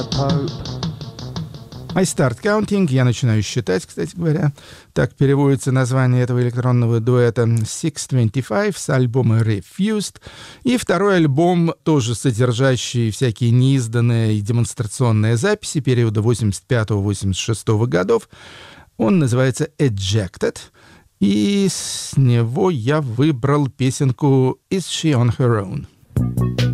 I start counting. Я начинаю считать, кстати говоря. Так переводится название этого электронного дуэта. 625 с альбома Refused. И второй альбом, тоже содержащий всякие неизданные и демонстрационные записи периода 85-86 годов. Он называется Ejected. И с него я выбрал песенку Is She On Her Own?